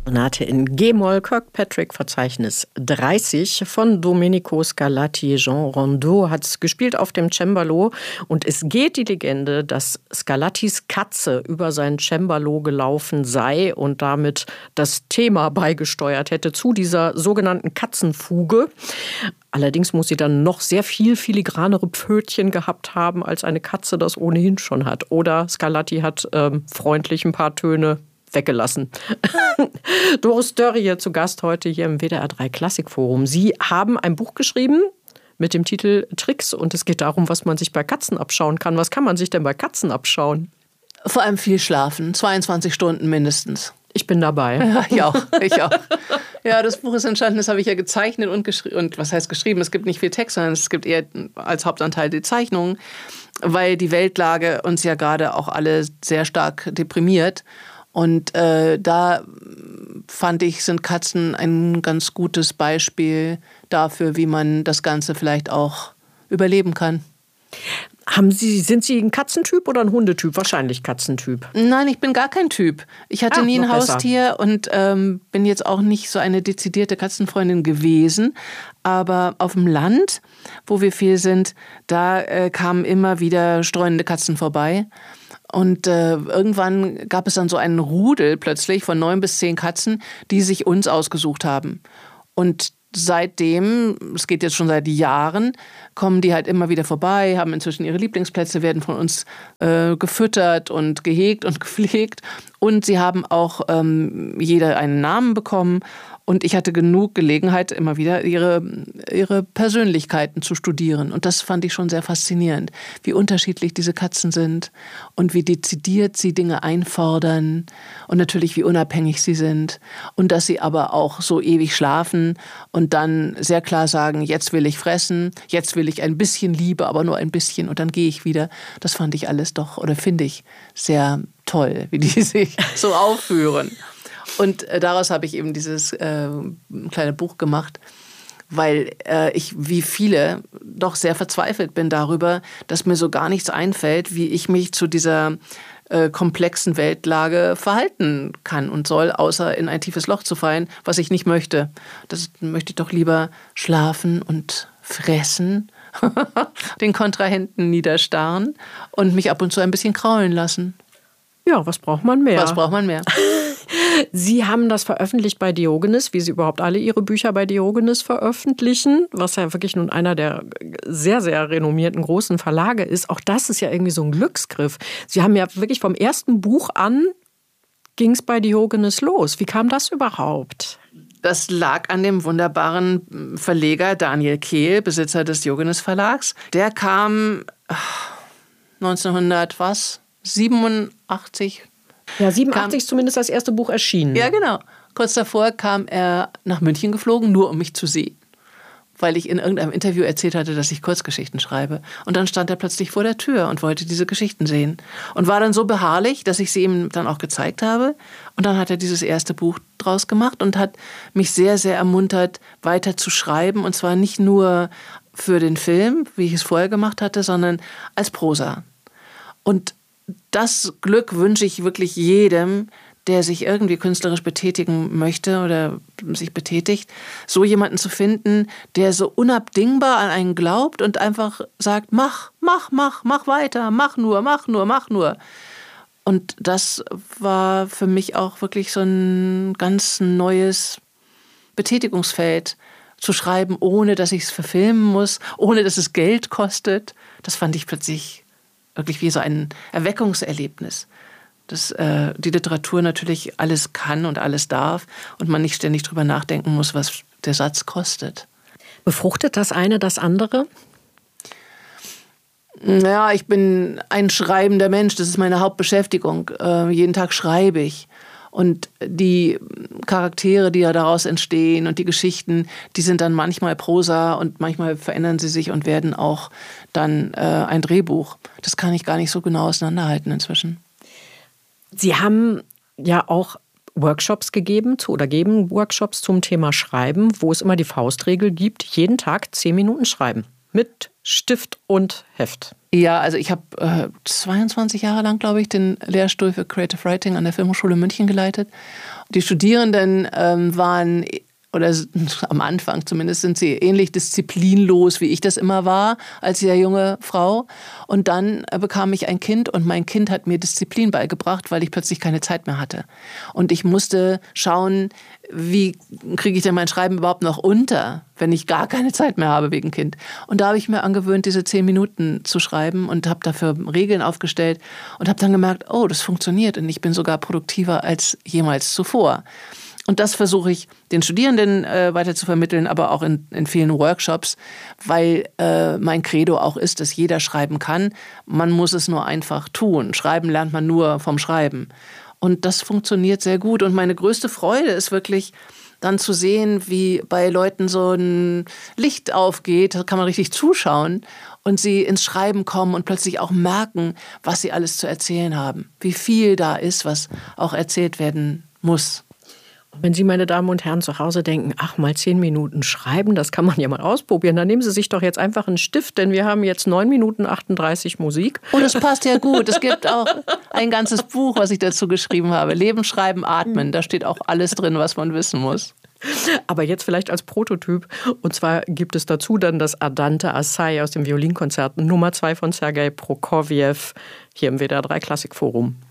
Sonate in G-Moll, Kirkpatrick, Verzeichnis 30 von Domenico Scarlatti. Jean Rondeau hat es gespielt auf dem Cembalo. Und es geht die Legende, dass Scarlattis Katze über sein Cembalo gelaufen sei und damit das Thema beigesteuert hätte zu dieser sogenannten Katzenfuge. Allerdings muss sie dann noch sehr viel filigranere Pfötchen gehabt haben, als eine Katze das ohnehin schon hat. Oder Scarlatti hat freundlich ein paar Töne weggelassen. Doris Dörrie hier zu Gast heute hier im WDR 3 Klassikforum. Sie haben ein Buch geschrieben mit dem Titel Tricks und es geht darum, was man sich bei Katzen abschauen kann. Was kann man sich denn bei Katzen abschauen? Vor allem viel schlafen, 22 Stunden mindestens. Ich bin dabei. Ja, ich auch. Ja, das Buch ist entstanden, das habe ich ja gezeichnet und geschrieben. Und was heißt geschrieben? Es gibt nicht viel Text, sondern es gibt eher als Hauptanteil die Zeichnungen, weil die Weltlage uns ja gerade auch alle sehr stark deprimiert. Und da fand ich, sind Katzen ein ganz gutes Beispiel dafür, wie man das Ganze vielleicht auch überleben kann. Sind Sie ein Katzentyp oder ein Hundetyp? Wahrscheinlich Katzentyp. Nein, ich bin gar kein Typ. Ich hatte nie ein Haustier und bin jetzt auch nicht so eine dezidierte Katzenfreundin gewesen. Aber auf dem Land, wo wir viel sind, da kamen immer wieder streunende Katzen vorbei. Und irgendwann gab es dann so einen Rudel plötzlich von 9 bis 10 Katzen, die sich uns ausgesucht haben. Und seitdem, es geht jetzt schon seit Jahren, kommen die halt immer wieder vorbei, haben inzwischen ihre Lieblingsplätze, werden von uns gefüttert und gehegt und gepflegt. Und sie haben auch jeder einen Namen bekommen. Und ich hatte genug Gelegenheit, immer wieder ihre Persönlichkeiten zu studieren. Und das fand ich schon sehr faszinierend, wie unterschiedlich diese Katzen sind und wie dezidiert sie Dinge einfordern und natürlich wie unabhängig sie sind. Und dass sie aber auch so ewig schlafen und dann sehr klar sagen, jetzt will ich fressen, jetzt will ich ein bisschen Liebe, aber nur ein bisschen und dann gehe ich wieder. Das fand ich alles doch, oder finde ich, sehr toll, wie die sich so aufführen. Und daraus habe ich eben dieses kleine Buch gemacht, weil ich wie viele doch sehr verzweifelt bin darüber, dass mir so gar nichts einfällt, wie ich mich zu dieser komplexen Weltlage verhalten kann und soll, außer in ein tiefes Loch zu fallen, was ich nicht möchte. Das möchte ich doch lieber schlafen und fressen, den Kontrahenten niederstarren und mich ab und zu ein bisschen kraulen lassen. Ja, was braucht man mehr? Was braucht man mehr? Sie haben das veröffentlicht bei Diogenes, wie Sie überhaupt alle Ihre Bücher bei Diogenes veröffentlichen, was ja wirklich nun einer der sehr, sehr renommierten großen Verlage ist. Auch das ist ja irgendwie so ein Glücksgriff. Sie haben ja wirklich vom ersten Buch an, ging es bei Diogenes los. Wie kam das überhaupt? Das lag an dem wunderbaren Verleger Daniel Kehl, Besitzer des Diogenes Verlags. Der kam 1987. Ja, 87 ist zumindest das erste Buch erschienen. Ja, genau. Kurz davor kam er nach München geflogen, nur um mich zu sehen. Weil ich in irgendeinem Interview erzählt hatte, dass ich Kurzgeschichten schreibe. Und dann stand er plötzlich vor der Tür und wollte diese Geschichten sehen. Und war dann so beharrlich, dass ich sie ihm dann auch gezeigt habe. Und dann hat er dieses erste Buch draus gemacht und hat mich sehr, sehr ermuntert, weiter zu schreiben. Und zwar nicht nur für den Film, wie ich es vorher gemacht hatte, sondern als Prosa. Und das Glück wünsche ich wirklich jedem, der sich irgendwie künstlerisch betätigen möchte oder sich betätigt, so jemanden zu finden, der so unabdingbar an einen glaubt und einfach sagt, mach weiter, mach nur. Und das war für mich auch wirklich so ein ganz neues Betätigungsfeld, zu schreiben, ohne dass ich es verfilmen muss, ohne dass es Geld kostet. Das fand ich plötzlich wirklich wie so ein Erweckungserlebnis, dass die Literatur natürlich alles kann und alles darf und man nicht ständig drüber nachdenken muss, was der Satz kostet. Befruchtet das eine das andere? Ja, ich bin ein schreibender Mensch, das ist meine Hauptbeschäftigung. Jeden Tag schreibe ich. Und die Charaktere, die ja daraus entstehen und die Geschichten, die sind dann manchmal Prosa und manchmal verändern sie sich und werden auch dann ein Drehbuch. Das kann ich gar nicht so genau auseinanderhalten inzwischen. Sie haben ja auch Workshops gegeben geben Workshops zum Thema Schreiben, wo es immer die Faustregel gibt, jeden Tag 10 Minuten schreiben. mit Stift und Heft. Ja, also ich habe 22 Jahre lang, glaube ich, den Lehrstuhl für Creative Writing an der Filmhochschule München geleitet. Die Studierenden waren, oder am Anfang zumindest, sind sie ähnlich disziplinlos, wie ich das immer war, als sehr junge Frau. Und dann bekam ich ein Kind und mein Kind hat mir Disziplin beigebracht, weil ich plötzlich keine Zeit mehr hatte. Und ich musste schauen, wie kriege ich denn mein Schreiben überhaupt noch unter, wenn ich gar keine Zeit mehr habe wegen Kind. Und da habe ich mir angewöhnt, diese 10 Minuten zu schreiben und habe dafür Regeln aufgestellt und habe dann gemerkt, oh, das funktioniert und ich bin sogar produktiver als jemals zuvor. Und das versuche ich den Studierenden weiter zu vermitteln, aber auch in vielen Workshops, weil mein Credo auch ist, dass jeder schreiben kann. Man muss es nur einfach tun. Schreiben lernt man nur vom Schreiben. Und das funktioniert sehr gut. Und meine größte Freude ist wirklich dann zu sehen, wie bei Leuten so ein Licht aufgeht, da kann man richtig zuschauen und sie ins Schreiben kommen und plötzlich auch merken, was sie alles zu erzählen haben. Wie viel da ist, was auch erzählt werden muss. Wenn Sie, meine Damen und Herren, zu Hause denken, ach, mal 10 Minuten schreiben, das kann man ja mal ausprobieren, dann nehmen Sie sich doch jetzt einfach einen Stift, denn wir haben jetzt 9 Minuten 38 Musik. Oh, das passt ja gut. Es gibt auch ein ganzes Buch, was ich dazu geschrieben habe. Leben, Schreiben, Atmen. Da steht auch alles drin, was man wissen muss. Aber jetzt vielleicht als Prototyp. Und zwar gibt es dazu dann das Andante Assai aus dem Violinkonzert Nummer 2 von Sergei Prokofjew hier im WDR 3 Klassikforum.